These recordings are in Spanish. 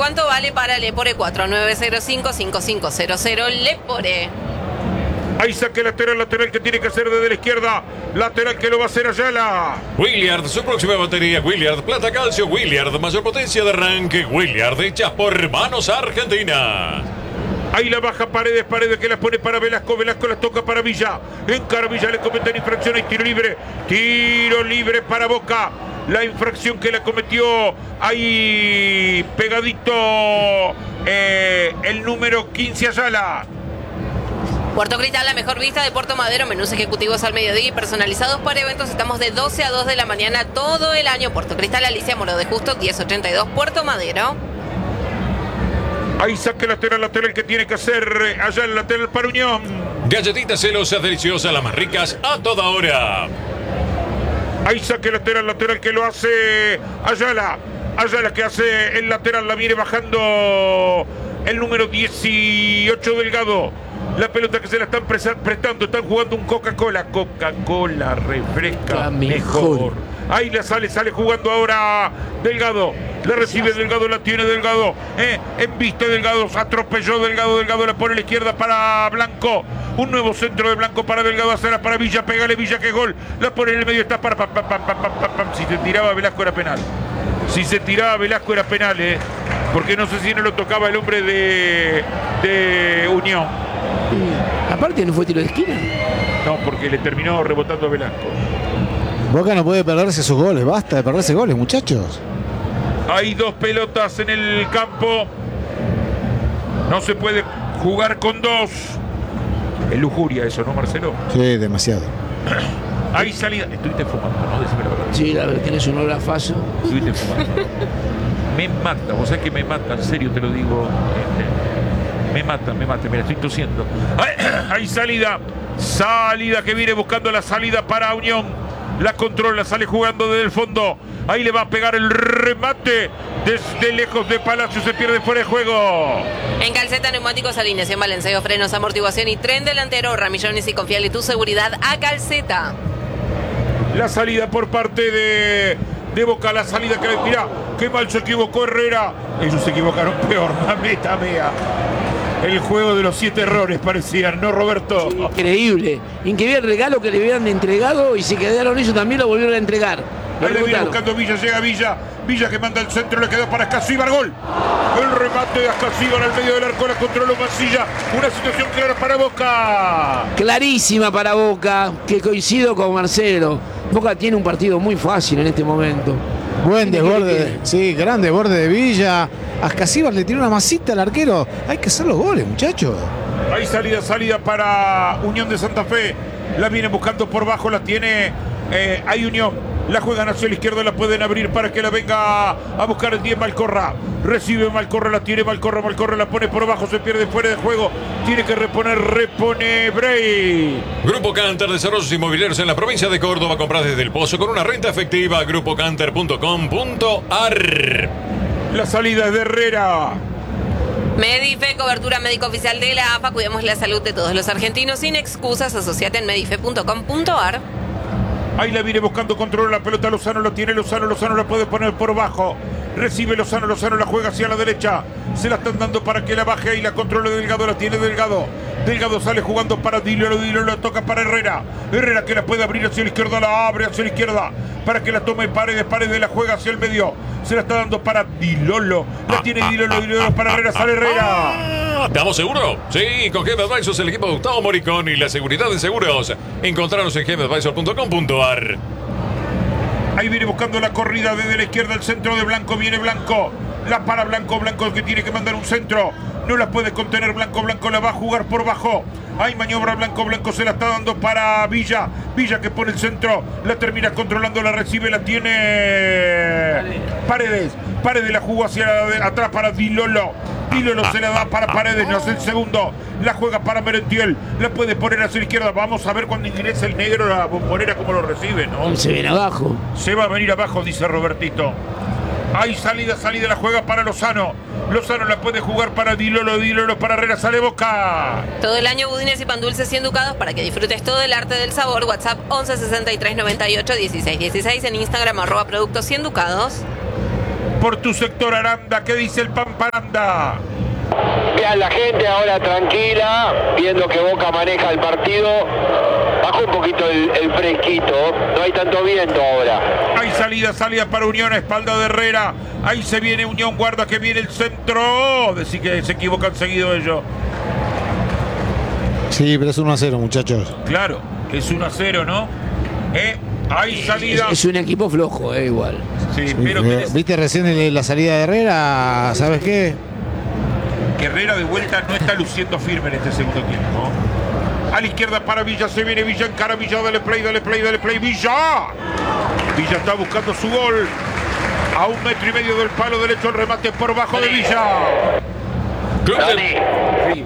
¿Cuánto vale para Lepore 4905-5500 Lepore? Ahí saque lateral que tiene que hacer desde la izquierda. Lateral que lo va a hacer Ayala. Williard, su próxima batería. Williard, plata calcio. Williard, mayor potencia de arranque. Williard, hechas por manos argentinas. Ahí la baja Paredes que la pone para Velasco. Velasco la toca para Villa. Encara Villa, le cometen infracción y tiro libre. Tiro libre para Boca. La infracción que la cometió ahí pegadito el número 15 Ayala. Puerto Cristal, la mejor vista de Puerto Madero, menús ejecutivos al mediodía y personalizados para eventos. Estamos de 12 a 2 de la mañana todo el año. Puerto Cristal, Alicia Moro de Justo, 1082, Puerto Madero. Ahí saque lateral que tiene que hacer allá el lateral para Unión. Galletitas celosas, deliciosas, las más ricas a toda hora. Ahí saque lateral que lo hace Ayala. Ayala que hace el lateral, la viene bajando el número 18 Delgado. La pelota que se la están prestando, están jugando un Coca-Cola. Coca-Cola refresca mejor. Ahí la sale jugando ahora Delgado. La recibe Delgado, la tiene Delgado. En vista Delgado, atropelló Delgado, la pone a la izquierda para Blanco. Un nuevo centro de Blanco para Delgado, hacerla para Villa, pégale Villa que gol. La pone en el medio, está para Si se tiraba Velasco era penal. Porque no sé si no lo tocaba el hombre de Unión. Aparte no fue tiro de esquina. No, porque le terminó rebotando a Velasco. Boca no puede perderse sus goles, basta de perderse goles, muchachos. Hay dos pelotas en el campo. No se puede jugar con dos. Es lujuria eso, ¿no, Marcelo? Sí, demasiado. Hay salida. Estuviste fumando, ¿no? Decime la verdad. Sí, la verdad, tienes un olor a faso. Estuviste fumando. Me mata, vos sabés que me mata, en serio te lo digo. Me mata, mira, estoy tosiendo. Hay salida que viene buscando la salida para Unión. La controla, sale jugando desde el fondo. Ahí le va a pegar el remate. Desde lejos de Palacio se pierde fuera de juego. En Calceta, neumáticos, alineación, balanceo, frenos, amortiguación y tren delantero. Ramillones y confiable tu seguridad a Calceta. La salida por parte de Boca, la salida que mirá, qué mal se equivocó Herrera. Ellos se equivocaron peor, mamita mía. El juego de los 7 errores parecían, ¿no, Roberto? Sí, increíble el regalo que le habían entregado y se quedaron ellos también, lo volvieron a entregar. Ahí le viene buscando Villa, llega Villa que manda el centro, le quedó para Escasíbar, gol. El remate de Escasíbar al medio del arco, la controló Masilla. Una situación clara para Boca. Clarísima para Boca, que coincido con Marcelo. Boca tiene un partido muy fácil en este momento. Buen desborde, sí, gran desborde de Villa. Ascasíbar le tiró una masita al arquero. Hay que hacer los goles, muchachos. Hay salida para Unión de Santa Fe. La viene buscando por bajo, la tiene. Hay Unión. La juegan hacia la izquierda, la pueden abrir para que la venga a buscar el 10 Malcorra. Recibe Malcorra, la tiene Malcorra, la pone por abajo, se pierde fuera de juego. Tiene que repone Bray. Grupo Canter, desarrollos inmobiliarios en la provincia de Córdoba. Compras desde el Pozo con una renta efectiva. grupocanter.com.ar. La salida es de Herrera. Medife, cobertura médica oficial de la AFA. Cuidemos la salud de todos los argentinos sin excusas. Asociate en medife.com.ar. Ahí la viene buscando, controla la pelota, Lozano la tiene, Lozano la puede poner por bajo. Recibe Lozano la juega hacia la derecha. Se la están dando para que la baje y la controle Delgado, la tiene Delgado. Delgado sale jugando para Dilolo la toca para Herrera. Herrera que la puede abrir hacia la izquierda, la abre hacia la izquierda para que la tome Paredes la juega hacia el medio. Se la está dando para Dilolo. La tiene Dilolo para Herrera, sale Herrera. ¿Estamos seguros? Sí, con Game Advisors, el equipo de Gustavo Moricón y la seguridad de seguros. Encontrarnos en gameadvisor.com.ar. Ahí viene buscando la corrida desde la izquierda, el centro de Blanco, viene Blanco. La para Blanco que tiene que mandar un centro. No la puede contener Blanco la va a jugar por bajo. Hay maniobra Blanco se la está dando para Villa que pone el centro, la termina controlando, la recibe, la tiene Paredes la jugó hacia atrás para Dilolo se la da para Paredes, no hace el segundo, la juega para Merentiel, la puede poner hacia la izquierda. Vamos a ver cuando ingrese el negro la bombonera cómo lo recibe, ¿no? Se viene abajo. Se va a venir abajo, dice Robertito. Hay salida, la juega para Lozano la puede jugar para Dilolo para Herrera, sale Boca. Todo el año budines y pan dulces y educados para que disfrutes todo el arte del sabor. WhatsApp 11 63 98 16 16, en Instagram @productos y educados. por tu sector, Aranda. ¿Qué dice el Pamparanda? Vean la gente ahora tranquila, viendo que Boca maneja el partido. Bajó un poquito el fresquito, no hay tanto viento ahora. Hay salida para Unión, a espalda de Herrera. Ahí se viene Unión, guarda que viene el centro. Decir que se equivocan seguido ellos. Sí, pero es 1-0, muchachos. Claro, es 1-0, ¿no? Hay salida. Es un equipo flojo, igual. Sí, pero ¿Viste recién la salida de Herrera? ¿Sabes qué? que Herrera de vuelta no está luciendo firme en este segundo tiempo. A la izquierda para Villa, se viene Villa, encara Villa, dale play, Villa. Villa está buscando su gol. A 1,5 metros del palo derecho, el remate por bajo de Villa. Dani. Sí.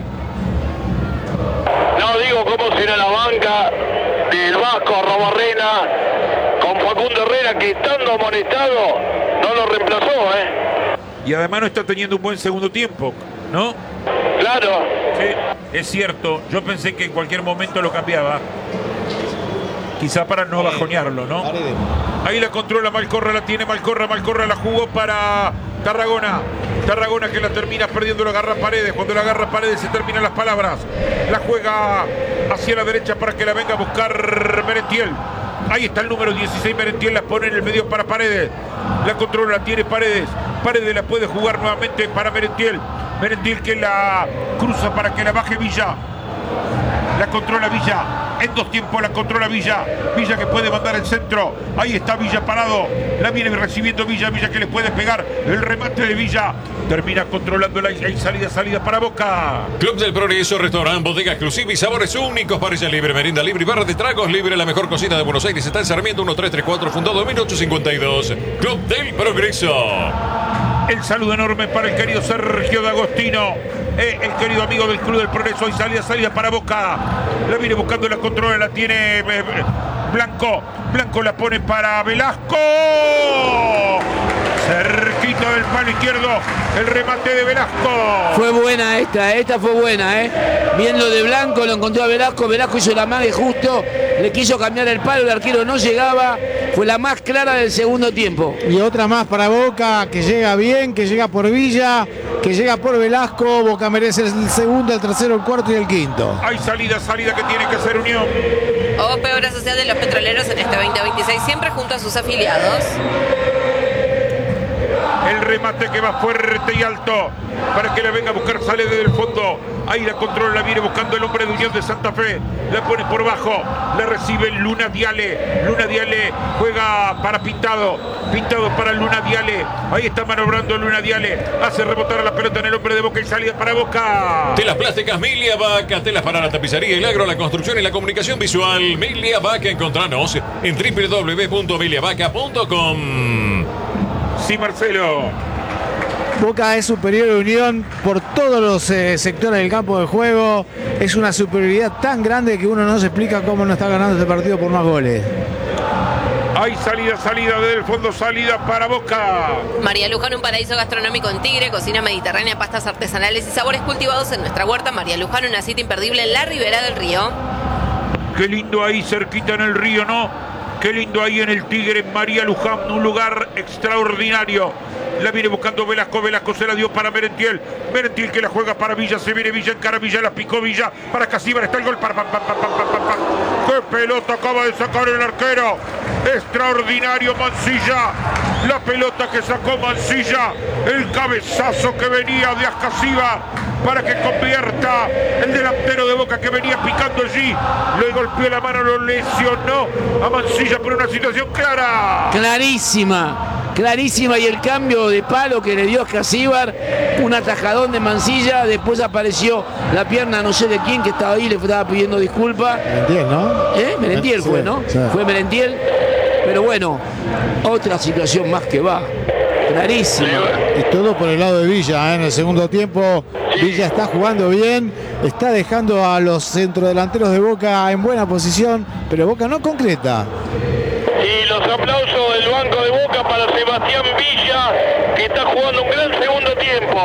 No digo cómo será la banca del Vasco Robarrena con Facundo Herrera, que estando amonestado no lo reemplazó, Y además no está teniendo un buen segundo tiempo, ¿no? Claro. Sí, es cierto. Yo pensé que en cualquier momento lo cambiaba. Quizá para no bajonearlo, ¿no? Ahí la controla Malcorra, la tiene Malcorra la jugó para Tarragona. Tarragona que la termina perdiendo, la agarra Paredes. Cuando la agarra Paredes se terminan las palabras. La juega hacia la derecha para que la venga a buscar Merentiel. Ahí está el número 16, Merentiel la pone en el medio para Paredes. La controla, la tiene Paredes. Paredes la puede jugar nuevamente para Merentiel. Merentiel que la cruza para que la baje Villa. La controla Villa. En dos tiempos la controla Villa. Villa que puede mandar el centro. Ahí está Villa parado. La viene recibiendo Villa. Villa que le puede pegar. El remate de Villa. Termina controlando la salida para Boca. Club del Progreso, restaurante, bodega exclusiva y sabores únicos. Parrilla libre, merienda libre y barra de tragos libre. La mejor cocina de Buenos Aires está en Sarmiento 1334, fundado en 1852. Club del Progreso. El saludo enorme para el querido Sergio D'Agostino, el querido amigo del Club del Progreso. Y salida para Boca. La viene buscando, la controla, la tiene Blanco. Blanco la pone para Velasco. Cerquita del palo izquierdo, el remate de Velasco. Fue buena esta fue buena, Viendo de Blanco, lo encontró a Velasco. Velasco hizo la mague justo, le quiso cambiar el palo, el arquero no llegaba. Fue la más clara del segundo tiempo. Y otra más para Boca, que llega bien, que llega por Villa, que llega por Velasco. Boca merece el segundo, el tercero, el cuarto y el quinto. Hay salida que tiene que hacer Unión. Obra social de los petroleros en este 2026, siempre junto a sus afiliados. El remate que va fuerte y alto para que la venga a buscar, sale desde el fondo. Ahí la controla, la viene buscando el hombre de Unión de Santa Fe. La pone por bajo, la recibe Luna Diale. Luna Diale juega para Pintado. Pintado para Luna Diale. Ahí está manobrando Luna Diale. Hace rebotar a la pelota en el hombre de Boca y salida para Boca. Telas plásticas Milia Vaca, telas para la tapicería, el agro, la construcción y la comunicación visual. Milia Vaca, encontranos en www.miliavaca.com. Sí, Marcelo. Boca es superior a Unión por todos los sectores del campo de juego. Es una superioridad tan grande que uno no se explica cómo no está ganando este partido por más goles. Hay salida desde el fondo, salida para Boca. María Luján, un paraíso gastronómico en Tigre, cocina mediterránea, pastas artesanales y sabores cultivados en nuestra huerta. María Luján, una cita imperdible en la ribera del río. Qué lindo ahí cerquita en el río, ¿no? Qué lindo ahí en el Tigre, María Luján, un lugar extraordinario. La viene buscando Velasco, Velasco se la dio para Merentiel. Merentiel que la juega para Villa, se viene Villa, encara Villa, la picó Villa para Casíbar, está el gol. ¡Qué pelota acaba de sacar el arquero! Extraordinario Mancilla. La pelota que sacó Mancilla, el cabezazo que venía de Ascasíbar para que convierta el delantero de Boca que venía picando allí. Le golpeó la mano, lo lesionó a Mancilla por una situación clara. Clarísima, y el cambio de palo que le dio a Ascasíbar, un atajadón de Mancilla, después apareció la pierna no sé de quién que estaba ahí, le estaba pidiendo disculpas. Merentiel, ¿no? Merentiel fue, ¿no? Sí. Fue Merentiel, pero bueno, otra situación más que va, clarísima. Y todo por el lado de Villa, en el segundo tiempo. Villa está jugando bien, está dejando a los centrodelanteros de Boca en buena posición, pero Boca no concreta. Y los aplausos del banco de Boca para Sebastián Villa, que está jugando un gran segundo tiempo.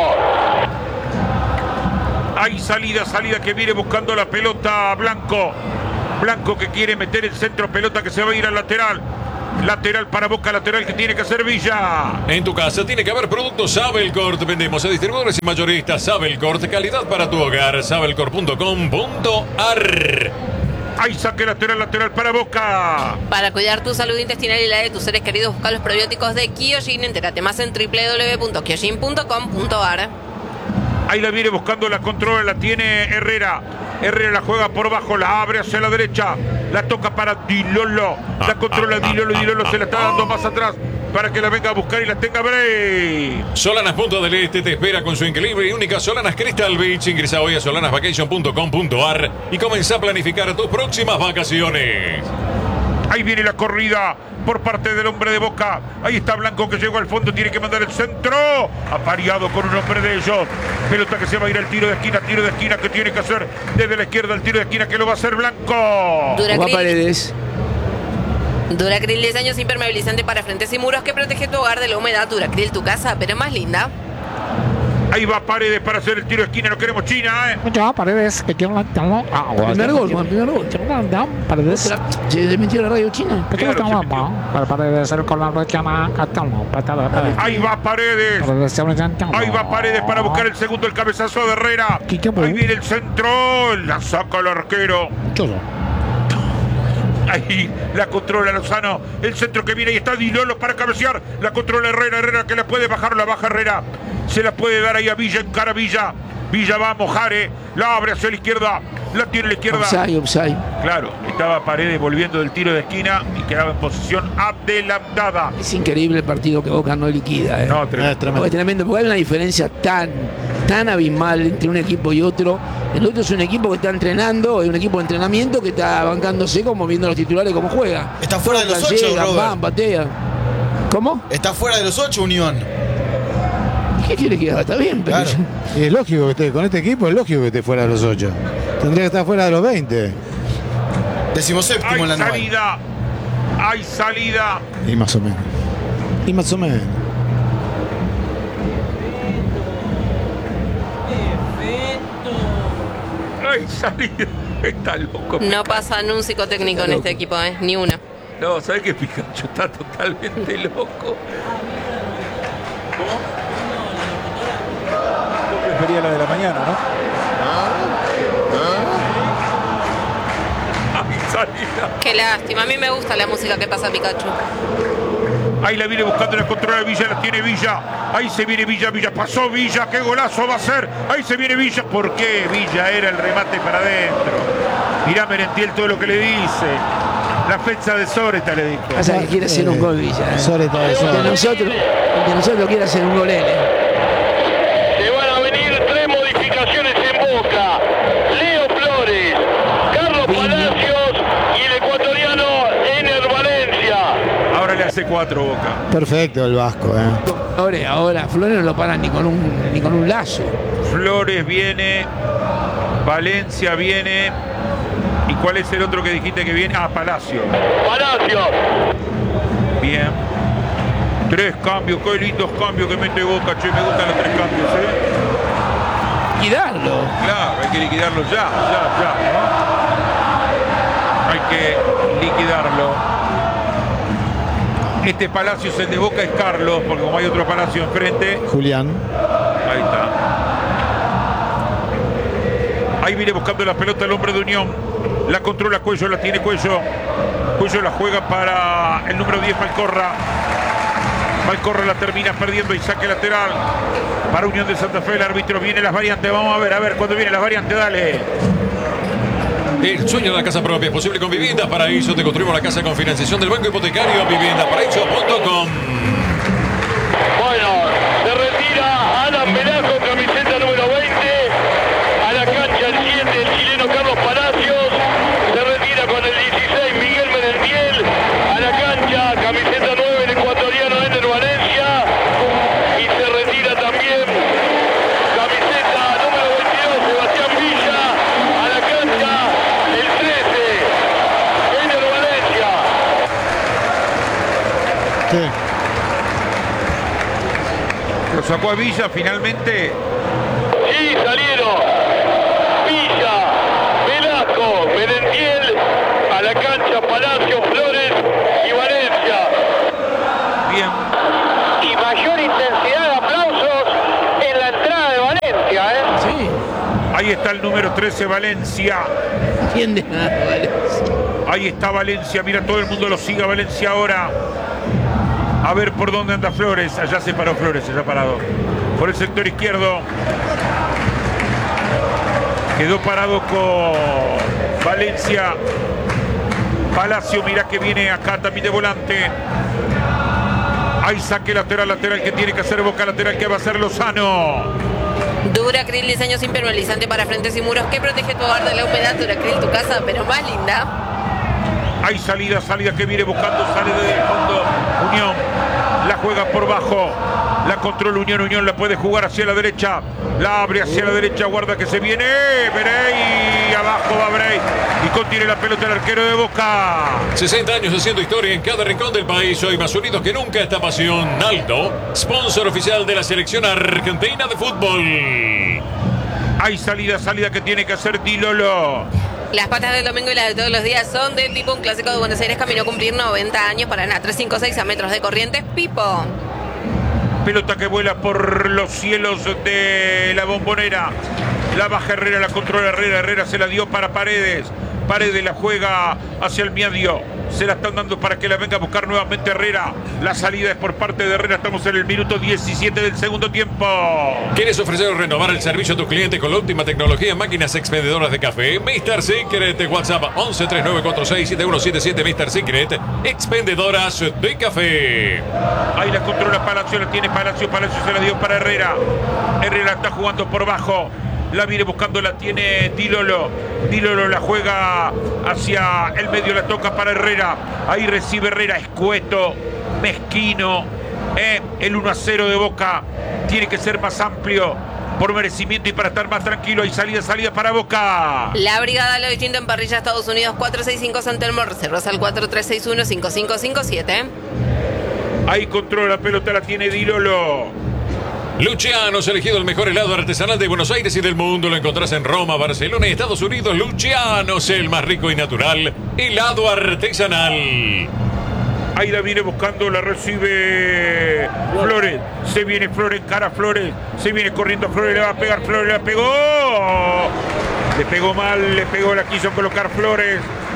Hay salida que viene buscando la pelota Blanco. Blanco que quiere meter el centro, pelota que se va a ir al lateral. Lateral para Boca, lateral que tiene que hacer Villa. En tu casa tiene que haber productos Sabelcort. Vendemos a distribuidores y mayoristas Sabelcort. Calidad para tu hogar. Sabelcort.com.ar. Ahí saque lateral para Boca. Para cuidar tu salud intestinal y la de tus seres queridos, busca los probióticos de Kyojin. Entérate más en www.kyojin.com.ar. Ahí la viene buscando, la controla, la tiene Herrera. Herrera la juega por bajo, la abre hacia la derecha. La toca para Dilolo. La controla Dilolo. Dilolo se la está dando más atrás para que la venga a buscar y la tenga Bray. Solanas Punta del Este te espera con su increíble y única Solanas Crystal Beach. Ingresa hoy a solanasvacation.com.ar y comenzá a planificar tus próximas vacaciones. Ahí viene la corrida por parte del hombre de Boca. Ahí está Blanco que llegó al fondo, tiene que mandar el centro. Apareado con un hombre de ellos. Pelota que se va a ir al tiro de esquina que tiene que hacer desde la izquierda el tiro de esquina que lo va a hacer Blanco. Paredes. Duracril 10 años impermeabilizante para frentes y muros que protege tu hogar de la humedad. Duracril, tu casa, pero más linda. Ahí va Paredes para hacer el tiro de esquina. No queremos China, Ya, Paredes, que tiene Primer gol, Paredes. Se desmintió la radio china. Paredes, el con la ahí va Paredes. Ahí va Paredes para buscar el segundo, el cabezazo de Herrera. Ahí viene el centro. La saca el arquero. Ahí la controla Lozano. El centro que viene y está Dilolo para cabecear. La controla Herrera. Herrera que la puede bajar, la baja Herrera. Se la puede dar ahí a Villa, en cara Villa. Villa va a Mojare. La abre hacia la izquierda. La tiene a la izquierda. Offside. Claro, estaba Paredes volviendo del tiro de esquina y quedaba en posición adelantada. Es increíble el partido que Boca no liquida. No, tremendo. Es tremendo, porque hay una diferencia tan abismal entre un equipo y otro. El otro es un equipo que está entrenando, es un equipo de entrenamiento que está bancándose como viendo los titulares cómo juega. Está fuera de los 8, llega, Robert. pam, patea. ¿Cómo? Está fuera de los 8, Unión. ¿Qué quiere que haga? Está bien, pero... Claro. Y es lógico que esté, con este equipo es lógico que esté fuera de los 8. Tendría que estar fuera de los 20. 17º en la naval. Hay salida. Y más o menos. Hay salida. Está loco. No pasa un psicotécnico en este equipo, ni uno. No, ¿sabes qué? Pikachu está totalmente loco. Prefería la de la mañana, ¿no? Hay salida. Qué lástima, a mí me gusta la música que pasa Pikachu. Ahí la viene buscando la controla de Villa, la tiene Villa. Ahí se viene Villa, pasó Villa, qué golazo va a ser. Ahí se viene Villa, ¿por qué? Villa era el remate para adentro. Mirá Merentiel todo lo que le dice. La fecha de Soreta le dijo. Pasa que quiere hacer un gol Villa. Soreta. El de nosotros quiere hacer un gol él. Se van a venir 3 modificaciones en Boca. Leo Flores, Carlos Palacios y el ecuatoriano Ener Valencia. Ahora le hace 4 Boca. Perfecto el Vasco, Ahora, Flores no lo paran ni con un lazo. Flores viene. Valencia viene. ¿Y cuál es el otro que dijiste que viene? Palacio. Palacios. Bien. 3 cambios, qué lindos cambios que mete Boca, che, me gustan los 3 cambios, Liquidarlo. Claro, hay que liquidarlo ya, ¿no? Hay que liquidarlo. Este Palacios, el de Boca, es Carlos, porque como hay otro Palacio enfrente. Julián. Ahí está. Ahí viene buscando la pelota el hombre de Unión. La controla Cuello, la tiene Cuello. Cuello la juega para el número 10, Malcorra. Malcorra la termina perdiendo y saque lateral para Unión de Santa Fe. El árbitro viene las variantes. Vamos a ver cuándo viene las variantes. Dale. El sueño de la casa propia es posible con Viviendas Paraíso. Te construimos la casa con financiación del Banco Hipotecario. Viviendaparaíso.com. Bueno, se retira Alan Velasco, camiseta número 20. A la cancha el 7, el chileno Carlos Palacios. Se retira con el 16, Miguel Merentiel. A la cancha, camiseta 9, el ecuatoriano Ener Valencia. Y se retira también, camiseta número 22, Sebastián Villa. A la cancha, el 13, Ener Valencia. Sí. Lo sacó a Villa finalmente. Sí, salieron Villa, Velasco, Merentiel, a la cancha Palacio, Flores y Valencia. Ahí está el número 13, Valencia. ¿Quién de nada, Valencia? Ahí está Valencia. Mira, todo el mundo lo sigue a Valencia ahora. A ver por dónde anda Flores. Allá se paró Flores, allá parado. Por el sector izquierdo. Quedó parado con Valencia. Palacio, mira que viene acá también de volante. Hay saque lateral que tiene que hacer Boca, lateral que va a hacer Lozano. Duracril, diseños impermeabilizante para frentes y muros que protege tu hogar de la humedad. Duracril, tu casa, pero más linda. Hay salida que viene buscando, sale desde el fondo. Unión, la juega por bajo. La controla Unión la puede jugar hacia la derecha. La abre hacia la derecha, guarda que se viene. Brey, abajo va Brey. Y contiene la pelota el arquero de Boca. 60 años haciendo historia en cada rincón del país. Hoy más unidos que nunca esta pasión. Aldo, sponsor oficial de la selección argentina de fútbol. Hay salida que tiene que hacer Di Lolo. Las patas del domingo y las de todos los días son del tipo un clásico de Buenos Aires. Caminó a cumplir 90 años. Paraná, 356 a metros de Corrientes. Pipo. Pelota que vuela por los cielos de la Bombonera. La baja Herrera, la controla Herrera se la dio para Paredes. Paredes la juega hacia el medio. Se la están dando para que la venga a buscar nuevamente Herrera. La salida es por parte de Herrera. Estamos en el minuto 17 del segundo tiempo. ¿Quieres ofrecer o renovar el servicio a tu cliente con la última tecnología en máquinas expendedoras de café? Mr. Secret, WhatsApp 11 3946 7177. Mr. Secret, expendedoras de café. Ahí la controla Palacio, la tiene Palacio se la dio para Herrera. Herrera está jugando por bajo. La viene buscando, la tiene Di Lolo. Di Lolo la juega hacia el medio, la toca para Herrera. Ahí recibe Herrera, escueto, mezquino. El 1-0 de Boca tiene que ser más amplio por merecimiento y para estar más tranquilo. Hay salida para Boca. La brigada Lo Distinto en Parrilla, Estados Unidos, 465 San Telmo. Reservas al 4361-5557. Ahí controla la pelota, la tiene Di Lolo. Luciano's, elegido el mejor helado artesanal de Buenos Aires y del mundo. Lo encontrás en Roma, Barcelona y Estados Unidos. Luciano's, el más rico y natural helado artesanal. Ahí la viene buscando, la recibe Flores. Se viene Flores, encara Flores. Se viene corriendo Flores, le va a pegar Flores, la pegó. Le pegó mal, la quiso colocar Flores.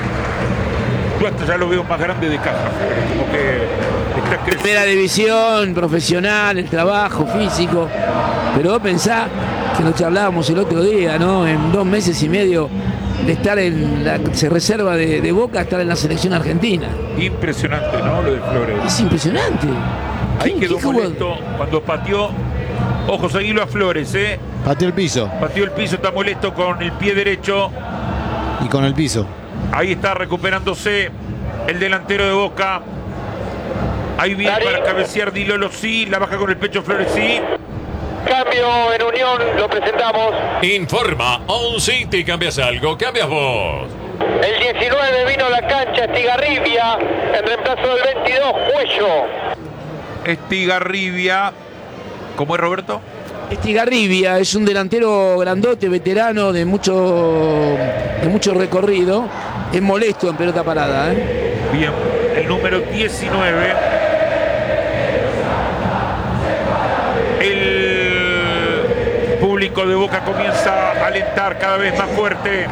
Yo hasta ya lo veo más grande de caja, Flores, como que... Primera división, profesional, el trabajo físico. Pero vos pensás que lo charlábamos el otro día, ¿no? En 2 meses y medio de estar en la reserva de Boca, estar en la selección argentina. Impresionante, ¿no? Lo de Flores. Es impresionante. Ahí quedó molesto cuando pateó. Ojo, seguilo a Flores, ¿eh? Pateó el piso. Pateó el piso, está molesto con el pie derecho. Y con el piso. Ahí está recuperándose el delantero de Boca. Ahí viene para cabecear Di Lolo, sí. La baja con el pecho Flores, sí. Cambio en Unión, lo presentamos. Informa On City. ¿Cambias algo? ¿Cambias vos? El 19 vino a la cancha Estigarribia en reemplazo del 22, Cuello. Estigarribia. ¿Cómo es, Roberto? Estigarribia es un delantero grandote, veterano, de mucho recorrido. Es molesto en pelota parada, ¿eh? Bien, el número 19. El público de Boca comienza a alentar cada vez más fuerte.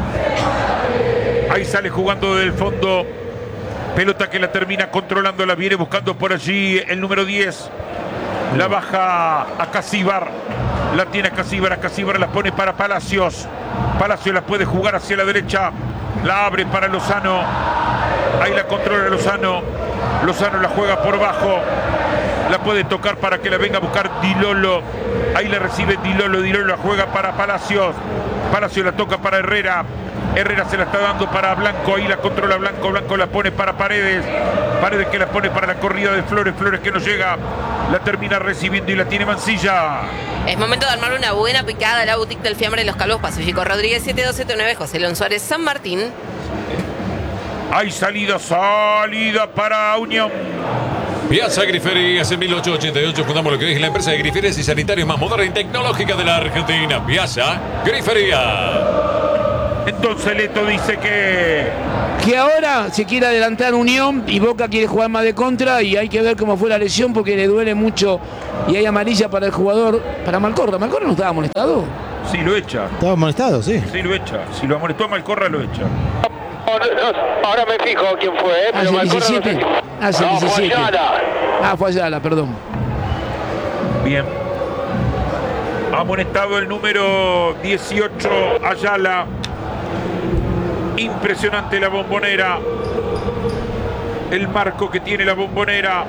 Ahí sale jugando desde el fondo. Pelota que la termina controlando, la viene buscando por allí el número 10. La baja a Casíbar. La tiene a Casíbar la pone para Palacios. Palacios la puede jugar hacia la derecha. La abre para Lozano. Ahí la controla Lozano. Lozano la juega por bajo. La puede tocar para que la venga a buscar Di Lolo. Ahí la recibe Di Lolo. Di Lolo la juega para Palacios. Palacios la toca para Herrera. Herrera se la está dando para Blanco. Ahí la controla Blanco. Blanco la pone para Paredes. Paredes que la pone para la corrida de Flores. Flores que no llega. La termina recibiendo y la tiene Mancilla. Es momento de armar una buena picada a la boutique del fiambre de los Calvos, Pacífico Rodríguez 7279, José León Suárez, San Martín. Hay salida para Unión. Piazza Griferías, en 1888 fundamos lo que es la empresa de griferías y sanitarios más moderna y tecnológica de la Argentina. Piazza Grifería. Entonces Leto dice que ahora se quiere adelantar Unión y Boca quiere jugar más de contra y hay que ver cómo fue la lesión porque le duele mucho y hay amarilla para el jugador, para Malcorra. ¿Malcorra no estaba molestado? Sí, lo echa. Estaba amonestado, sí. Sí, lo echa. Si lo amonestó a Malcorra, lo echa. Ahora me fijo quién fue, pero Hace Malcorra no 17. sé si- Hace No, fue 17. Ayala. Ah, fue Ayala, perdón. Bien. Amonestado el número 18, Ayala. Impresionante la Bombonera. El marco que tiene la Bombonera.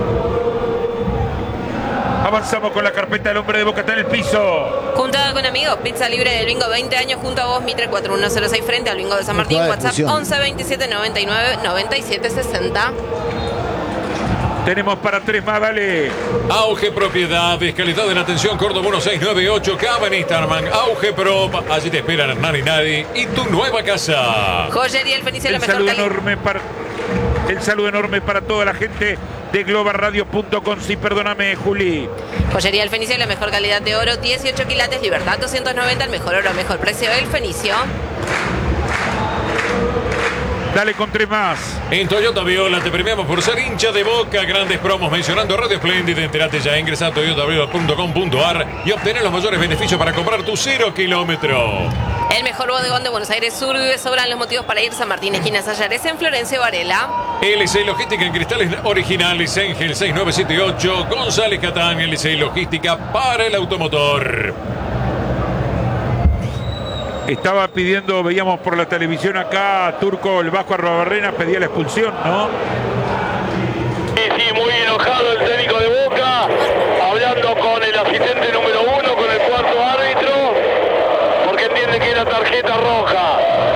Avanzamos con la carpeta del hombre de Boca, está en el piso. Juntada con amigos, pizza libre del bingo 20 años junto a vos, Mitre 4106 frente al bingo de San Martín, Jugada de WhatsApp fusión. 11 27 99 97 60. Tenemos para 3 más, dale. Auge Propiedades, calidad en atención, Córdoba 1698, Cava en Instagram, Auge Prop, allí te esperan Hernán y Nadi y tu nueva casa. Joyería El Fenicio, la El mejor saludo calidad. enorme para el saludo enorme para toda la gente de globalradio.com. Sí, perdóname, Juli. Joyería El Fenicio, la mejor calidad de oro, 18 quilates, Libertad 290, el mejor oro, mejor precio El Fenicio. Dale con 3 más. En Toyota Viola te premiamos por ser hincha de Boca. Grandes promos mencionando Radio Espléndida. Enterate ya, ingresa a toyotaviola.com.ar y obtener los mayores beneficios para comprar tu 0 kilómetro. El mejor bodegón de Buenos Aires Sur, vive sobran los motivos para ir. San Martín, esquina Sayares, en Florencio Varela. LC Logística en cristales originales, Engel 6978, González Catán, LC Logística para el automotor. Estaba pidiendo, veíamos por la televisión acá, Turco, el Vasco Arrobarrena pedía la expulsión, ¿no? Sí, muy enojado el técnico de Boca, hablando con el asistente número 1, con el cuarto árbitro, porque entiende que era tarjeta roja.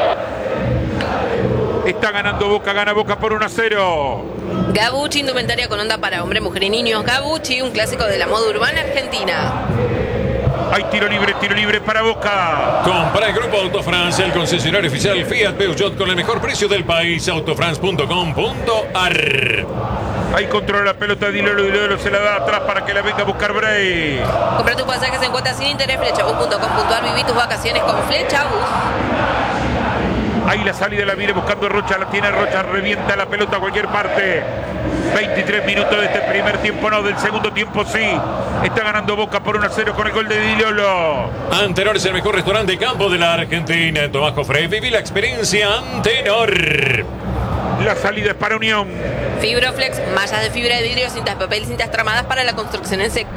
Está ganando Boca, gana Boca por 1-0. Gabucci, indumentaria con onda para hombre, mujer y niños. Gabucci, un clásico de la moda urbana argentina. Hay tiro libre para Boca. Compra el Grupo Autofrance, el concesionario oficial Fiat Peugeot con el mejor precio del país, autofrance.com.ar. Ahí controla la pelota, Dilolo se la da atrás para que la venga a buscar Bray. Compra tus pasajes en cuotas sin interés, flechabus.com.ar. Viví tus vacaciones con Flechabus. Ahí la salida la viene buscando Rocha, la tiene Rocha, revienta la pelota a cualquier parte. 23 minutos de este primer tiempo, no, del segundo tiempo sí. Está ganando Boca por 1-0 con el gol de Dilolo. Antenor es el mejor restaurante de campo de la Argentina. En Tomás Cofré, viví la experiencia Antenor. La salida es para Unión. Fibroflex, mallas de fibra de vidrio, cintas de papel y cintas tramadas para la construcción en sec.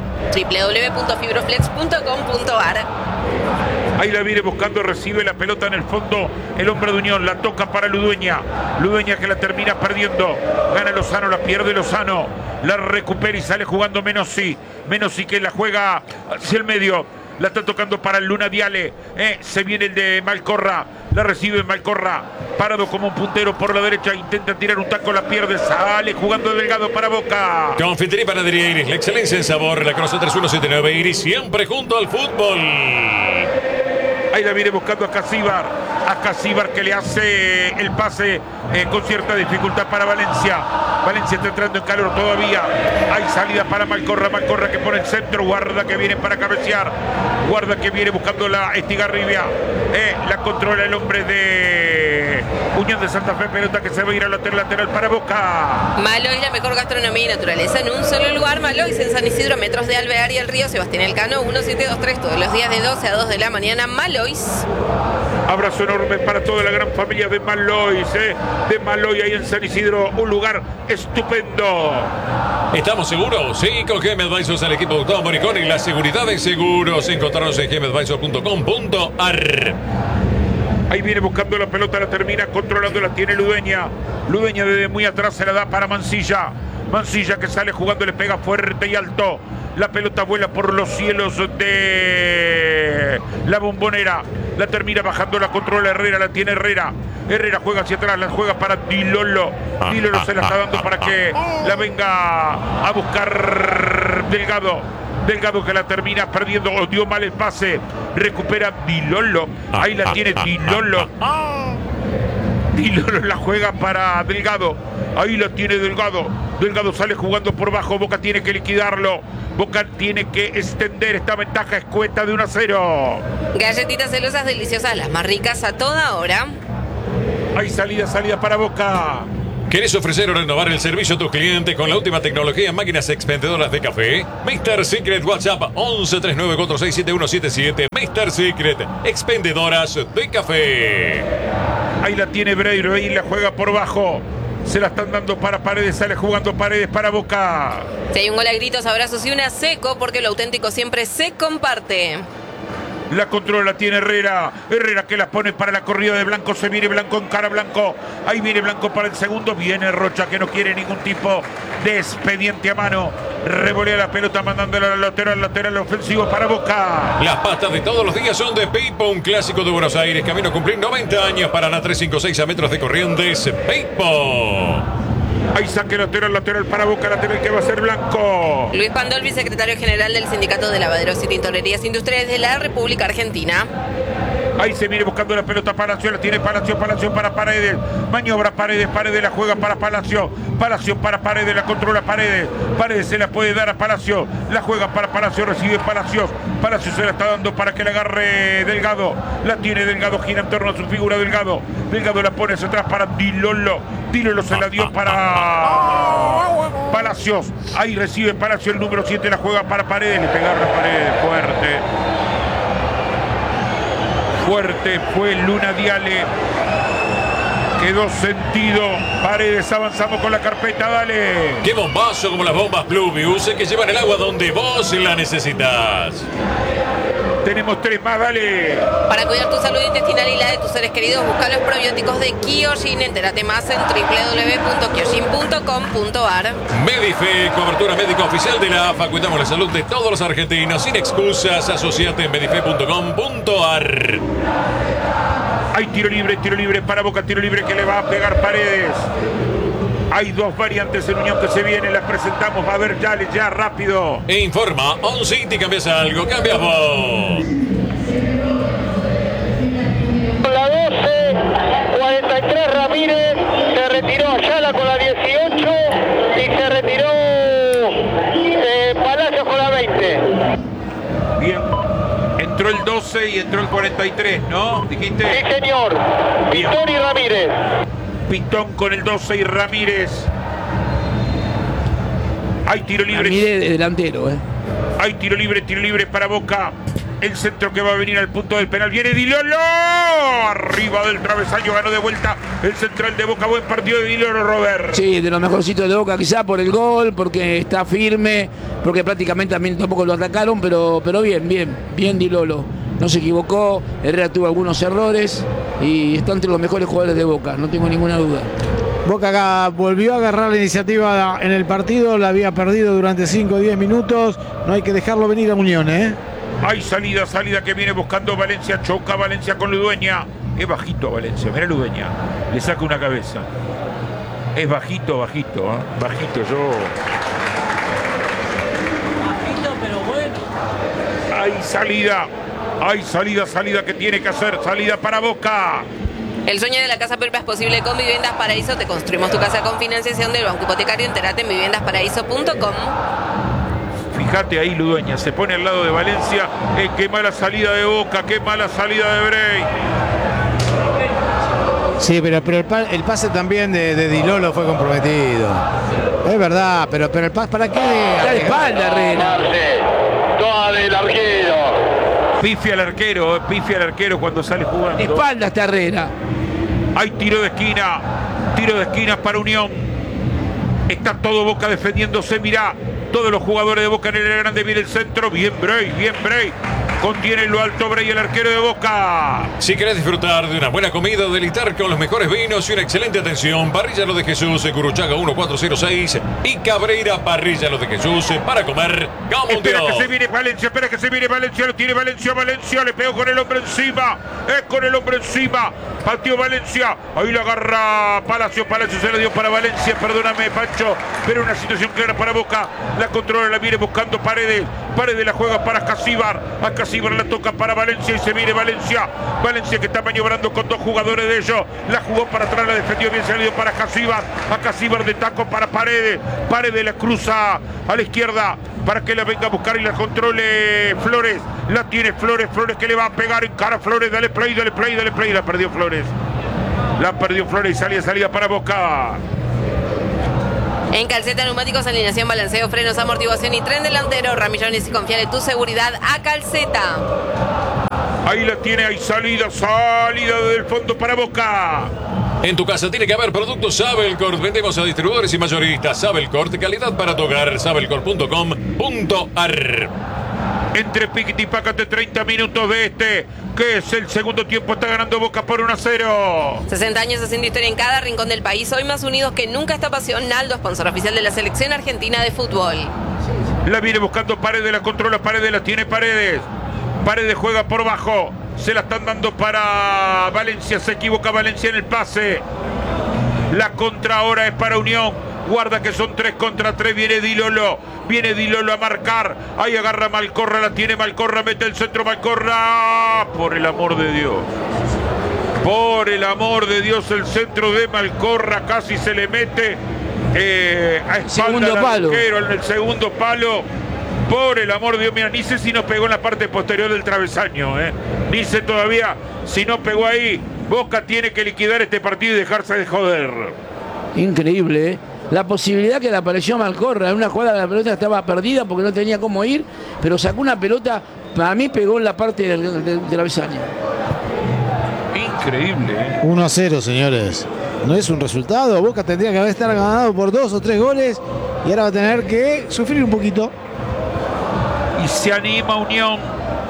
www.fibroflex.com.ar. Ahí la viene buscando, recibe la pelota en el fondo. El hombre de Unión la toca para Ludueña. Ludueña que la termina perdiendo. Gana Lozano, la pierde Lozano. La recupera y sale jugando Menossi. Menossi que la juega hacia el medio. La está tocando para el Luna Viale. Se viene el de Malcorra. La recibe Malcorra. Parado como un puntero por la derecha. Intenta tirar un taco, la pierde. Sale jugando Delgado para Boca. Confitería y Panadería Iris, la excelencia en sabor. La Cross 3179 Iris, siempre junto al fútbol. Ahí la viene buscando a Casíbar. A Casíbar que le hace el pase con cierta dificultad para Valencia. Valencia está entrando en calor todavía. Hay salida para Malcorra. Malcorra que pone el centro. Guarda que viene para cabecear. Guarda que viene buscando la Estigarribia. La controla el hombre de Unión de Santa Fe. Pelota que se va a ir al lateral para Boca. Malois, la mejor gastronomía y naturaleza en un solo lugar. Malois en San Isidro, metros de Alvear y el río Sebastián Elcano, 1723, todos los días de 12 a 2 de la mañana. Malois. Abrazo enorme para toda la gran familia de Malois, de Malois ahí en San Isidro, un lugar estupendo. ¿Estamos seguros? Sí, con GM Advisors, el equipo de Gustavo Moricón y la seguridad de seguros. Encontrarnos en gmadvisors.com.ar. Ahí viene buscando la pelota, la termina controlando, la tiene Ludueña. Ludueña desde muy atrás se la da para Mancilla. Mancilla que sale jugando, le pega fuerte y alto. La pelota vuela por los cielos de la Bombonera. La termina bajando, la controla Herrera, la tiene Herrera. Herrera juega hacia atrás, la juega para Dilolo. Dilolo se la está dando para que la venga a buscar Delgado. Delgado que la termina perdiendo, o dio mal el pase. Recupera Dilolo. Ahí la tiene Dilolo. Dilolo la juega para Delgado. Ahí la tiene Delgado. Delgado sale jugando por bajo. Boca tiene que liquidarlo. Boca tiene que extender esta ventaja escueta de 1-0. Galletitas celosas deliciosas, las más ricas a toda hora. Hay salida para Boca. ¿Querés ofrecer o renovar el servicio a tus clientes con la última tecnología en máquinas expendedoras de café? Mr. Secret WhatsApp 1139467177. Mr. Secret, expendedoras de café. Ahí la tiene Breiro, ahí la juega por bajo. Se la están dando para Paredes, sale jugando Paredes para Boca. Si hay un gol a gritos, abrazos y una seco, porque lo auténtico siempre se comparte. La controla, tiene Herrera. Herrera que la pone para la corrida de Blanco. Se viene Blanco en cara Blanco. Ahí viene Blanco para el segundo. Viene Rocha que no quiere ningún tipo de expediente a mano. Revolea la pelota mandándola al lateral ofensivo para Boca. Las pastas de todos los días son de Pipo, un clásico de Buenos Aires. Camino a cumplir 90 años. Paraná 356 a metros de Corrientes. Pipo. Ahí saque lateral para Boca, lateral que va a ser Blanco. Luis Pandolfi, secretario general del Sindicato de Lavaderos y Tintorerías Industriales de la República Argentina. Ahí se viene buscando la pelota Palacio, la tiene Palacio para Paredes. Maniobra Paredes la juega para Palacio. Palacio para Paredes, la controla Paredes. Paredes se la puede dar a Palacio. La juega para Palacio, recibe Palacios. Palacio se la está dando para que la agarre Delgado. La tiene Delgado, gira en torno a su figura Delgado. Delgado la pone hacia atrás para Dilolo. Dilolo se la dio para Palacios. Ahí recibe Palacio el número 7, la juega para Paredes. Le pegaron a Paredes, fuerte fue Luna Diale. Quedó sentido. Paredes, avanzamos con la carpeta, dale. ¡Qué bombazo como las bombas Pluvius que llevan el agua donde vos la necesitas! Tenemos 3 más, dale. Para cuidar tu salud intestinal y la de tus seres queridos, busca los probióticos de Kyojin. Entérate más en www.kyojin.com.ar. Medife, cobertura médica oficial de la AFA. Cuidamos la salud de todos los argentinos sin excusas. Asociate en medife.com.ar. Hay tiro libre para Boca, tiro libre que le va a pegar Paredes. Hay 2 variantes en Unión que se vienen, las presentamos. Va a ver, ya, rápido. E informa, On City, cambias algo, cambias vos. La 12, 43 Ramírez, se retiró Ayala con la 18 y se retiró Palacios con la 20. Bien, entró el 12 y entró el 43, ¿no? ¿Dijiste? Sí, señor. Pitón y Ramírez. Pitón con el 12 y Ramírez. Hay tiro libre. Ramírez de delantero, Hay tiro libre para Boca. El centro que va a venir al punto del penal. Viene Dilolo. Arriba del travesaño, ganó de vuelta el central de Boca. Buen partido de Dilolo, Robert. Sí, de los mejorcitos de Boca, quizá por el gol, porque está firme, porque prácticamente también tampoco lo atacaron, pero bien Dilolo. No se equivocó, Herrera tuvo algunos errores y está entre los mejores jugadores de Boca, no tengo ninguna duda. Boca acá volvió a agarrar la iniciativa en el partido, la había perdido durante 5 o 10 minutos, no hay que dejarlo venir a Unión, Hay salida que viene buscando Valencia, choca Valencia con Ludueña. Es bajito Valencia, mira Ludueña, le saca una cabeza. Es bajito, bajito, yo. Bajito, pero bueno. Hay salida que tiene que hacer, salida para Boca. El sueño de la casa propia es posible con Viviendas Paraíso. Te construimos tu casa con financiación del Banco Hipotecario. Entérate en viviendasparaíso.com. Fíjate ahí Ludueña, se pone al lado de Valencia. Qué mala salida de Boca, qué mala salida de Bray. Sí, pero el pase también de Dilolo fue comprometido. Es verdad, pero el pase, ¿para qué? Está de espalda, Herrera. Toda del arquero. Pifia al arquero cuando sale jugando. De espalda está Herrera. Hay tiro de esquina para Unión. Está todo Boca defendiéndose, mirá. Todos los jugadores de Boca en el grande, viene el centro. Bien Bray. Contiene en lo alto Bray, el arquero de Boca. Si querés disfrutar de una buena comida, deleitar con los mejores vinos y una excelente atención, Parrilla Lo de Jesús en Curuchaga 1406 y Cabreira Parrilla Lo de Jesús para comer como un Dios. Espera que se viene Valencia, lo tiene Valencia, le pegó con el hombre encima. Pateó Valencia, ahí lo agarra Palacio se la dio para Valencia, perdóname Pancho, pero una situación clara para Boca. La controla, la viene buscando Paredes la juega para Casíbar, a Casíbar la toca para Valencia y se viene Valencia que está maniobrando con 2 jugadores de ellos, la jugó para atrás, la defendió bien, salió para Casíbar, a Casíbar de taco para Paredes la cruza a la izquierda para que la venga a buscar y la controle Flores, la tiene Flores que le va a pegar en cara a Flores, dale play, la perdió Flores y salida para Boca. En Calceta Neumáticos, alineación, balanceo, frenos, amortiguación y tren delantero. Ramillones y confiale tu seguridad a Calceta. Ahí la tiene, hay salida del fondo para Boca. En tu casa tiene que haber productos Sabelcorp. Vendemos a distribuidores y mayoristas. Sabelcorp, calidad para tu hogar. Sabelcorp.com.ar. Entre piquete y pácate, 30 minutos de que es el segundo tiempo. Está ganando Boca por 1-0. 60 años haciendo historia en cada rincón del país. Hoy más unidos que nunca esta pasión. Naldo, sponsor oficial de la selección argentina de fútbol. La viene buscando Paredes, la controla Paredes, la tiene Paredes. Paredes juega por bajo. Se la están dando para Valencia. Se equivoca Valencia en el pase. La contra ahora es para Unión. Guarda que son 3 contra 3. Viene Di Lolo a marcar. Ahí agarra Malcorra. La tiene Malcorra. Mete el centro Malcorra. Por el amor de Dios. Por el amor de Dios. El centro de Malcorra casi se le mete a espalda Segundo al palo. arquero en el segundo palo. Por el amor de Dios, mira, ni sé si nos pegó en la parte posterior del travesaño, ni sé todavía si no pegó ahí. Boca tiene que liquidar este partido y dejarse de joder. Increíble, ¿eh? La posibilidad que le apareció a Malcorra en una jugada, la pelota estaba perdida porque no tenía cómo ir, pero sacó una pelota, para mí pegó en la parte del travesaño. Increíble, 1-0, señores. No es un resultado. Boca tendría que haber estar ganado por 2 o 3 goles y ahora va a tener que sufrir un poquito. Y se anima Unión.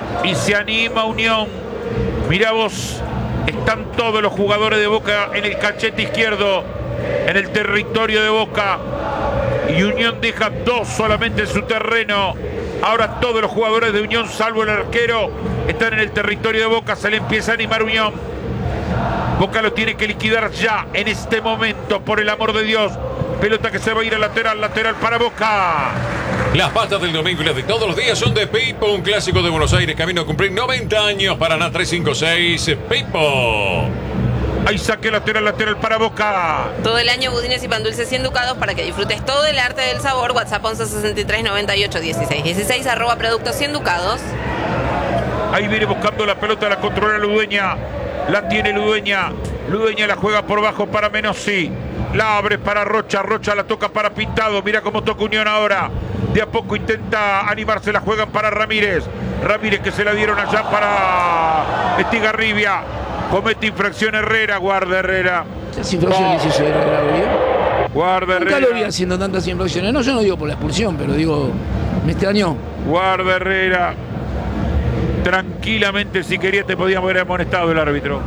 Mirá vos, están todos los jugadores de Boca en el cachete izquierdo, en el territorio de Boca. Y Unión deja 2 solamente en su terreno. Ahora todos los jugadores de Unión, salvo el arquero, están en el territorio de Boca. Se le empieza a animar Unión. Boca lo tiene que liquidar ya, en este momento, por el amor de Dios. Pelota que se va a ir a lateral para Boca. Las pastas del domingo y las de todos los días son de Pipo, un clásico de Buenos Aires, camino a cumplir 90 años. Paraná 356, Pipo. Ahí saque lateral para Boca. Todo el año budines y pan dulces 100 ducados para que disfrutes todo el arte del sabor. WhatsApp 11 63 98 16 16 @ productos 100 ducados. Ahí viene buscando la pelota, la controla Ludueña. La tiene Ludueña. Ludueña la juega por bajo para Menossi. La abre para Rocha. Rocha la toca para Pintado. Mira cómo toca Unión ahora. De a poco intenta animarse. La juegan para Ramírez. Ramírez que se la dieron allá para Estigarribia. Comete infracción Herrera. Guarda Herrera. ¿Qué infracciones hizo Herrera hoy? Guarda Herrera. Nunca lo vi haciendo tantas infracciones. No, yo no digo por la expulsión, pero digo, me extrañó. Guarda Herrera. Tranquilamente, si quería, te podíamos haber amonestado el árbitro.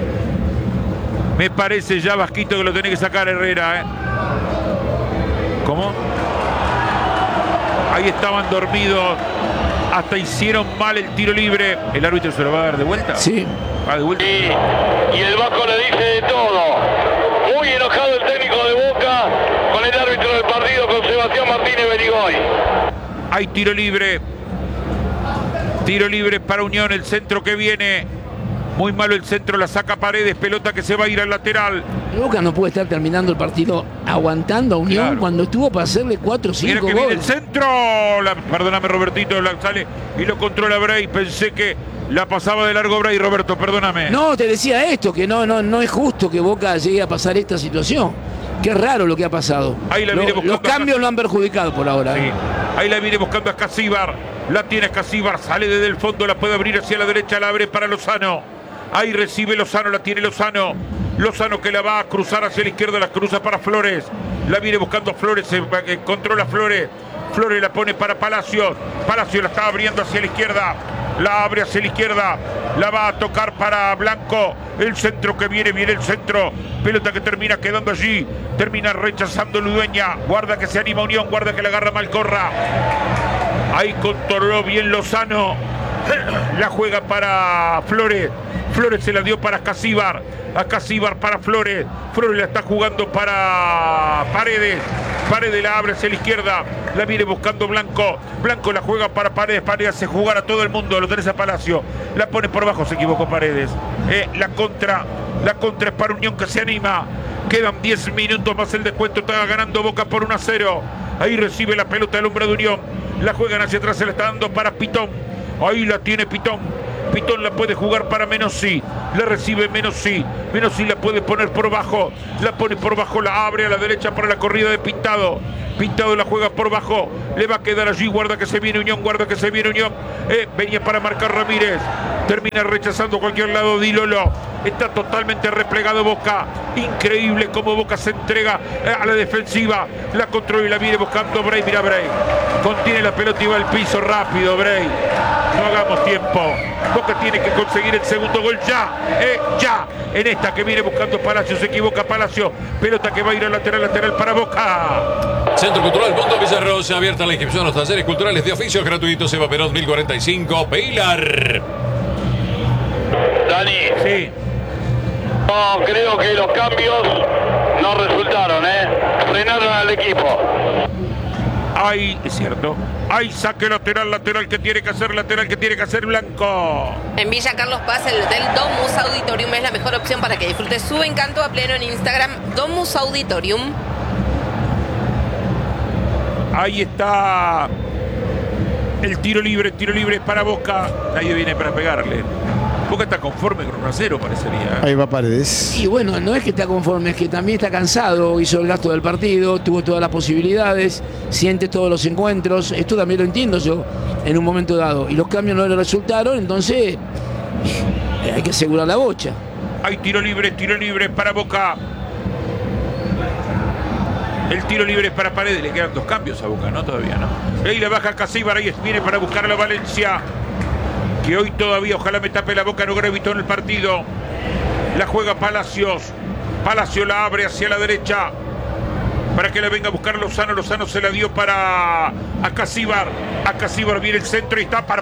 Me parece ya, Vasquito, que lo tenés que sacar Herrera, ¿Cómo? Ahí estaban dormidos. Hasta hicieron mal el tiro libre. ¿El árbitro se lo va a dar de vuelta? Sí. Va de vuelta. Y el Vasco le dice de todo. Muy enojado el técnico de Boca con el árbitro del partido, con Sebastián Martínez Berigoy. Hay tiro libre. Tiro libre para Unión, el centro que viene. Muy malo el centro, la saca Paredes, pelota que se va a ir al lateral. Boca no puede estar terminando el partido aguantando a Unión, claro, cuando estuvo para hacerle 4 o 5 goles. Mira que goles. viene el centro. Perdóname, Robertito, sale y lo controla Bray. Pensé que la pasaba de largo Bray, Roberto, perdóname. No, te decía esto, que no es justo que Boca llegue a pasar esta situación. Qué raro lo que ha pasado. Ahí la Los cambios lo han perjudicado por ahora. Sí. Ahí la viene buscando a Escasíbar. La tiene Escasíbar, sale desde el fondo, la puede abrir hacia la derecha, la abre para Lozano. Ahí recibe Lozano, la tiene Lozano. Lozano que la va a cruzar hacia la izquierda, la cruza para Flores. La viene buscando Flores, controla Flores. Flores la pone para Palacios. Palacios la está abriendo hacia la izquierda. La abre hacia la izquierda. La va a tocar para Blanco. El centro que viene el centro. Pelota que termina quedando allí. Termina rechazando Ludueña. Guarda que se anima Unión. Guarda que la agarra Malcorra. Ahí controló bien Lozano. La juega para Flores. Flores se la dio para Escasíbar. Escasíbar para Flores. Flores la está jugando para Paredes. Paredes la abre hacia la izquierda. La viene buscando Blanco. Blanco la juega para Paredes. Paredes hace jugar a todo el mundo. Lo tenés a Palacio. La pone por abajo. Se equivocó Paredes. La contra es para Unión que se anima. Quedan 10 minutos más el descuento. Está ganando Boca por 1-0. Ahí recibe la pelota el hombre de Unión. La juegan hacia atrás. Se la está dando para Pitón. Ahí la tiene Pitón. Pitón la puede jugar para Menossi. La recibe Menossi. Menossi la puede poner por bajo. La pone por bajo, la abre a la derecha para la corrida de Pintado. Pintado la juega por bajo. Le va a quedar allí. Guarda que se viene Unión. Guarda que se viene Unión. Venía para marcar Ramírez. Termina rechazando cualquier lado Di Lolo. Está totalmente replegado Boca. Increíble cómo Boca se entrega a la defensiva. La controla y la viene buscando Bray. Mira Bray. Contiene la pelota y va al piso rápido Bray. No hagamos tiempo. Boca tiene que conseguir el segundo gol ya. Ya. En esta que viene buscando Palacio. Se equivoca Palacio. Pelota que va a ir al lateral para Boca. Centro Cultural Mundo Villarrosa. Abierta la inscripción a los talleres culturales de oficios gratuitos. Eva Perón 1045. Pilar. Dani. Sí. No, creo que los cambios no resultaron, frenaron al equipo. Ay, es cierto. Hay saque lateral que tiene que hacer Blanco. En Villa Carlos Paz, el Hotel Domus Auditorium es la mejor opción para que disfrutes su encanto a pleno en Instagram. Domus Auditorium. Ahí está el tiro libre para Boca. Nadie viene para pegarle. Boca está conforme con 1-0, parecería. Ahí va Paredes. Y bueno, no es que está conforme, es que también está cansado, hizo el gasto del partido, tuvo todas las posibilidades, siente todos los encuentros. Esto también lo entiendo yo en un momento dado. Y los cambios no le resultaron, entonces hay que asegurar la bocha. Hay tiro libre para Boca. El tiro libre es para Paredes. Le quedan 2 cambios a Boca, ¿no? Todavía, ¿no? Ahí la baja Casíbar, ahí viene para buscar a la Valencia. Que hoy todavía, ojalá me tape la boca, no gravitó en el partido. La juega Palacios. Palacio la abre hacia la derecha para que la venga a buscar Lozano. Lozano se la dio para a Casíbar. A Casíbar viene el centro y está para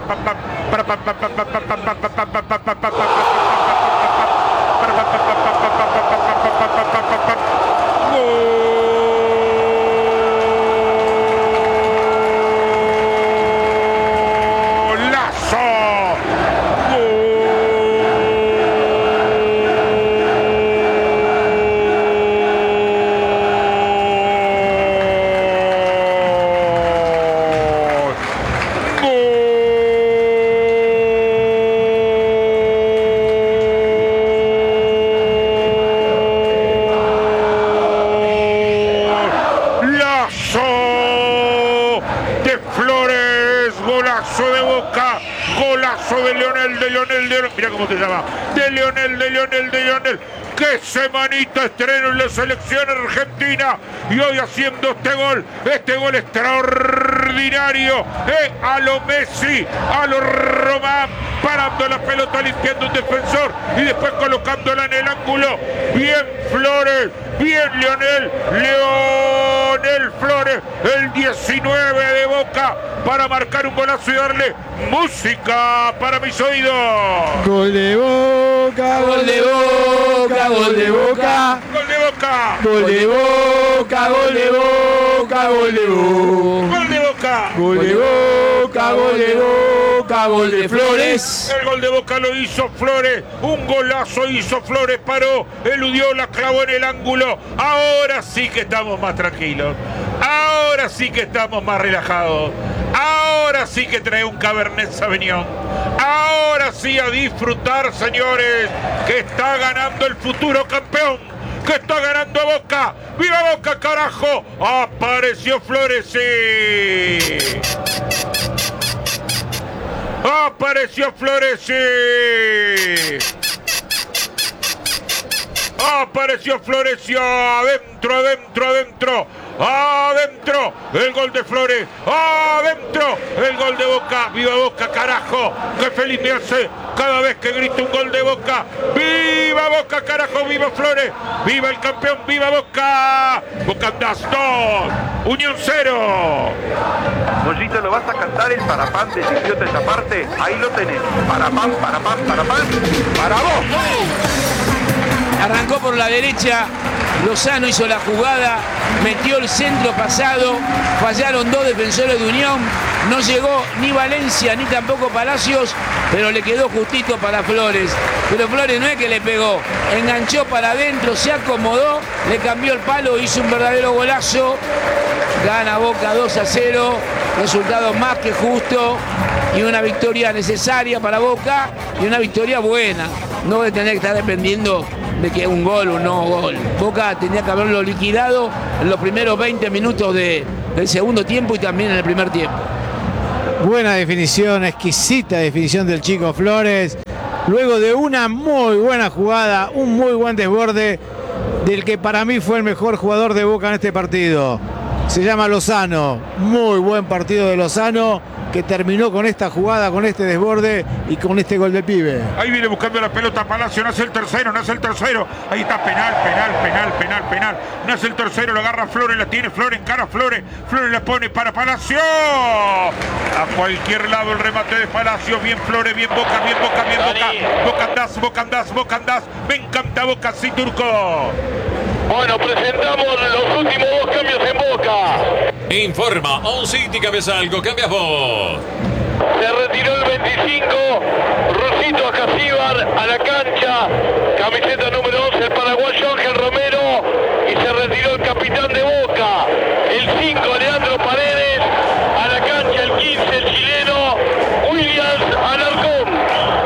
mira cómo se llama, de Leonel, qué semanita estreno en la selección argentina y hoy haciendo este gol extraordinario, a lo Messi, a lo Román, parando la pelota, limpiando un defensor y después colocándola en el ángulo. Bien Flores, bien Leonel Flores, el 19 de Boca, para marcar un golazo y darle música para mis oídos. Gol de Boca, gol de Boca, gol de Boca, gol de Boca, gol de Boca, gol de Boca, gol de Boca, gol de Boca, gol de Boca, gol de Boca, gol de Flores. El gol de Boca lo hizo Flores, un golazo hizo Flores, paró, eludió, la clavó en el ángulo. Ahora sí que estamos más tranquilos, ahora sí que estamos más relajados, ahora sí que trae un Cabernet Sauvignon, ahora sí a disfrutar, señores, que está ganando el futuro campeón, que está ganando Boca. ¡Viva Boca, carajo! Apareció Flores, sí. Apareció Flores, sí. Apareció Florencio, adentro, el gol de Flores, adentro, el gol de Boca. ¡Viva Boca, carajo! ¡Qué feliz me hace cada vez que grito un gol de Boca! ¡Viva Boca, carajo! ¡Viva Flores! ¡Viva el campeón! ¡Viva Boca! Boca 2, Unión 0. Mollito, ¿lo vas a cantar el parapán del idiota esa parte? Ahí lo tenés. Parapán, para vos. Arrancó por la derecha, Lozano hizo la jugada, metió el centro pasado, fallaron 2 defensores de Unión, no llegó ni Valencia ni tampoco Palacios, pero le quedó justito para Flores. Pero Flores no es que le pegó, enganchó para adentro, se acomodó, le cambió el palo, hizo un verdadero golazo. Gana Boca 2-0, resultado más que justo. y una victoria necesaria para Boca y una victoria buena. No de tener que estar dependiendo de que un gol o no gol. Boca tenía que haberlo liquidado en los primeros 20 minutos del segundo tiempo y también en el primer tiempo. Buena definición, exquisita definición del chico Flores. Luego de una muy buena jugada, un muy buen desborde del que para mí fue el mejor jugador de Boca en este partido. Se llama Lozano. Muy buen partido de Lozano, que terminó con esta jugada, con este desborde y con este gol del pibe. Ahí viene buscando la pelota Palacio, nace el tercero. Ahí está, penal. Nace el tercero, lo agarra Flores, la tiene Flores, encara a Flores la pone para Palacio. A cualquier lado el remate de Palacio, bien Flores, bien Boca. Boca andás. Me encanta Boca, sí, Turco. Bueno, presentamos los últimos 2 cambios en Boca. Informa, On City, cambias algo, cambias vos. Se retiró el 25, Rusito Acasíbar a la cancha, camiseta número 11, el paraguayo Ángel Romero, y se retiró el capitán de Boca, el 5, Leandro Paredes, a la cancha el 15, el chileno Williams Alarcón.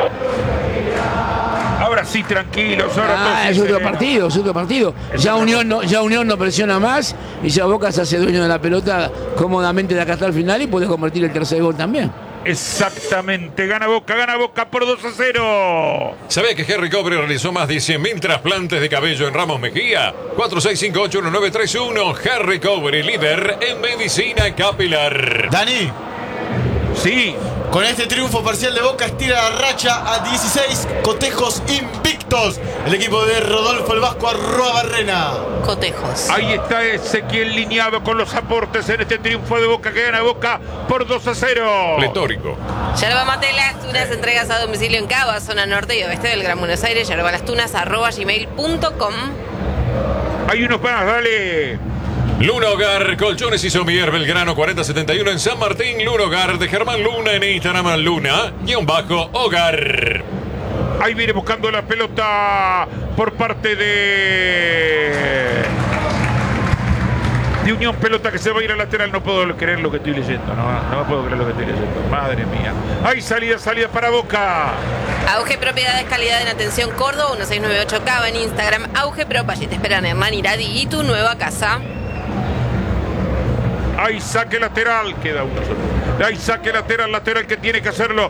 Ahora sí, tranquilos. Es otro partido. Ya Unión no presiona más y ya Boca se hace dueño de la pelota cómodamente de acá hasta el final y puede convertir el tercer gol también. Exactamente, gana Boca por 2-0. ¿Sabía que Henry Cobre realizó más de 100.000 trasplantes de cabello en Ramos Mejía? 46581931. Henry Cobre, líder en medicina capilar. Dani. Sí. Con este triunfo parcial de Boca estira la racha a 16 cotejos invictos. El equipo de Rodolfo el Vasco ¡Barrena! Cotejos. Ahí está Ezequiel Liñado con los aportes en este triunfo de Boca que gana Boca por 2-0. Pletórico. Yerba Mate Las Tunas, entregas a domicilio en Cava, zona norte y oeste del Gran Buenos Aires. yerbalastunas@gmail.com. Hay unos más, dale. Luna Hogar, Colchones y Somier, Belgrano 4071 en San Martín. Luna Hogar de Germán Luna en Instagram, Luna_Hogar. Ahí viene buscando la pelota por parte de Unión, pelota que se va a ir al lateral. No puedo creer lo que estoy leyendo, no puedo creer lo que estoy leyendo. Madre mía. Hay salida para Boca. Auge Propiedades, calidad en atención, Córdoba 1698 Cava en Instagram, Auge Prop, allí te esperan Hernán Iradi y tu nueva casa. Hay saque lateral, queda uno solo. Hay saque lateral que tiene que hacerlo.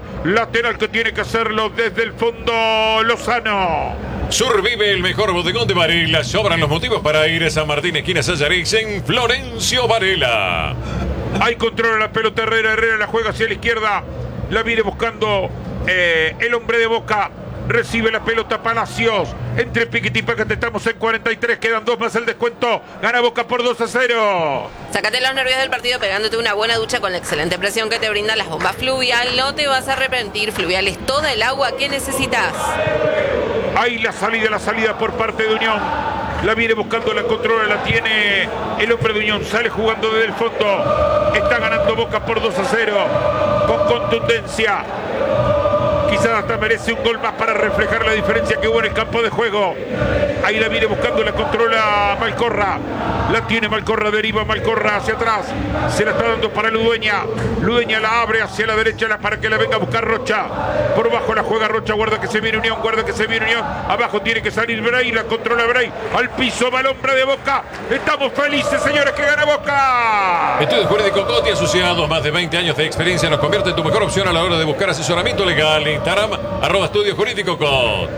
Desde el fondo Lozano. Survive, el mejor bodegón de Varela. Sobran los motivos para ir a San Martín, esquina Sayarex, en Florencio Varela. Hay control la pelota Herrera la juega hacia la izquierda. La viene buscando el hombre de Boca. Recibe la pelota Palacios. Entre Piquete y Pácate estamos en 43. Quedan 2 más el descuento. Gana Boca por 2-0. Sácate los nervios del partido pegándote una buena ducha con la excelente presión que te brindan las bombas Fluvial. No te vas a arrepentir. Fluvial es toda el agua que necesitas. Ahí la salida por parte de Unión. La viene buscando, la controla, la tiene el hombre de Unión. Sale jugando desde el fondo. Está ganando Boca por 2-0. Con contundencia. Quizás hasta merece un gol más para reflejar la diferencia que hubo en el campo de juego. Ahí la viene buscando, la controla Malcorra. La tiene Malcorra, deriva Malcorra hacia atrás. Se la está dando para Ludueña. Ludueña la abre hacia la derecha para que la venga a buscar Rocha. Por bajo la juega Rocha, guarda que se viene Unión. Abajo tiene que salir Bray, la controla Bray. Al piso va el hombre de Boca. Estamos felices, señores, que gana Boca. Estudios Jurídico Coti Asociados, más de 20 años de experiencia nos convierte en tu mejor opción a la hora de buscar asesoramiento legal. Instagram, @Estudios Jurídico Cot.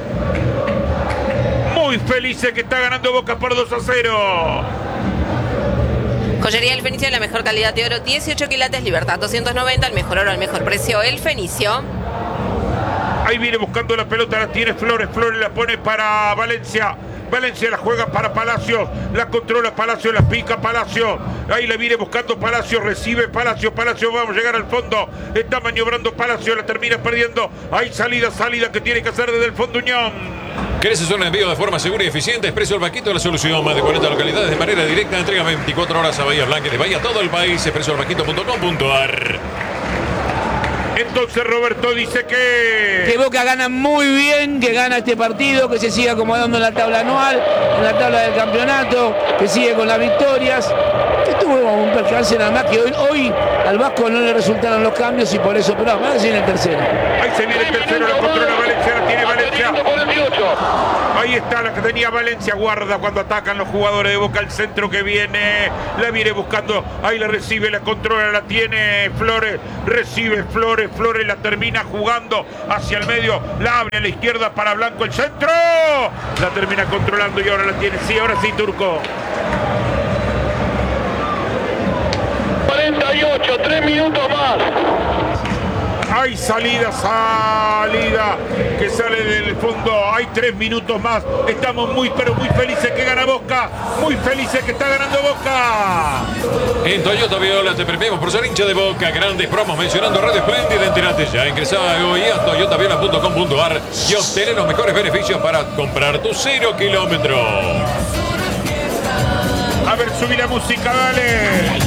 Muy felices que está ganando Boca por 2-0. Joyería El Fenicio, la mejor calidad de oro, 18 quilates, Libertad 290, el mejor oro al mejor precio, El Fenicio. Ahí viene buscando la pelota, la tiene Flores la pone para Valencia. Valencia la juega para Palacios, la controla Palacios, la pica Palacios. Ahí la viene buscando Palacios, recibe Palacios, vamos a llegar al fondo. Está maniobrando Palacios, la termina perdiendo. Hay salida que tiene que hacer desde el fondo Unión. ¿Querés hacer un envío de forma segura y eficiente? Expreso El Vaquito, la solución. Más de 40 localidades de manera directa. Entrega 24 horas a Bahía Blanca y de Bahía todo el país. expresoelvaquito.com.ar. Entonces Roberto dice que Boca gana muy bien, que gana este partido, que se siga acomodando en la tabla anual, en la tabla del campeonato, que sigue con las victorias. Que tuvo un percance nada más que hoy al Vasco no le resultaron los cambios y por eso, pero vamos a decir en el tercero. ahí se viene el tercero, la controla Valencia, la tiene Valencia. Ahí está la que tenía Valencia, guarda cuando atacan los jugadores de Boca, el centro que viene, la viene buscando, ahí la recibe, la controla, la tiene Flores, recibe Flores la termina jugando hacia el medio, la abre a la izquierda para Blanco, el centro, la termina controlando y ahora la tiene, sí, ahora sí Turco. 48, 3 minutos más. Hay salida que sale del fondo. Hay 3 minutos más. Estamos pero muy felices que gana Boca. Muy felices que está ganando Boca. En Toyota Viola te premiamos por ser hincha de Boca. Grandes promos mencionando Radio Espléndida. Entérate ya. Ingresa hoy a toyotaviola.com.ar y obtener los mejores beneficios para comprar tu 0 kilómetro. A ver, subí la música, dale.